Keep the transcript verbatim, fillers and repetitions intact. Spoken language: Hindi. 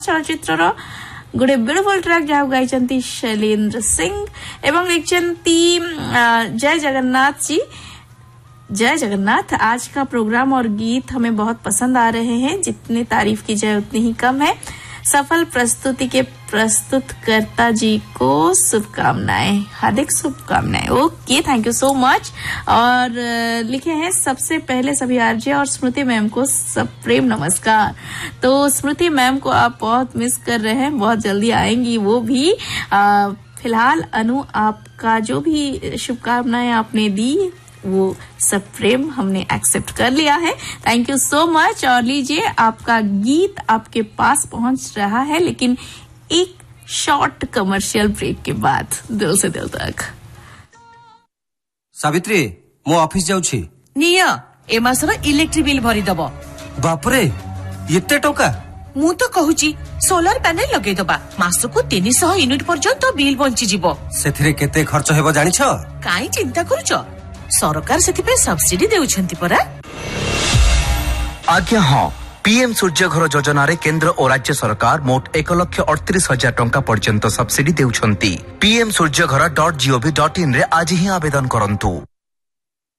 चलचित्र गोटे ब्यूटीफुल ट्रैक जहाँ गाई शैलेंद्र सिंह एवं लिखती जय जगन्नाथ जी। जय जगन्नाथ। आज का प्रोग्राम और गीत हमें बहुत पसंद आ रहे हैं, जितनी तारीफ की जाए उतनी ही कम है। सफल प्रस्तुति के प्रस्तुतकर्ता जी को शुभकामनाएं, हार्दिक शुभकामनाएं। Okay, thank you so much. और लिखे हैं सबसे पहले सभी आरजे और स्मृति मैम को सब प्रेम नमस्कार। तो स्मृति मैम को आप बहुत मिस कर रहे हैं, बहुत जल्दी आएंगी वो भी। आ, फिलहाल अनु, आपका जो भी शुभकामनाएं आपने दी वो सब प्रेम हमने एक्सेप्ट कर लिया है। Thank you so much. और लीजिए, आपका गीत आपके पास पहुंच रहा है, लेकिन एक शॉर्ट कमर्शियल ब्रेक के बाद। दिल से दिल तक। सावित्री, मो ऑफिस जाउछि। निया ए मासर इलेक्ट्रिक बिल भरी दबो। बाप रे, एते टका? मु तो कहूची सोलर पैनल लगे दबा, मासको तीन सौ यूनिट पर्यंत बिल बंची जिवो। सेथिरे केते खर्च हेबो जानि छ? काई चिंता करूछ, सरकार सेथिपे सब्सिडी देउछंती परा। आज्ञा हाँ, पीएम सूर्य घर योजना रे केंद्र और राज्य सरकार मोट एक लक्ष अड़तीस हजार टंका पर्यंत सब्सिडी देउछंती। पीएम सूर्य घर डॉट जीओवी डॉट इन रे आज ही आवेदन करंतु।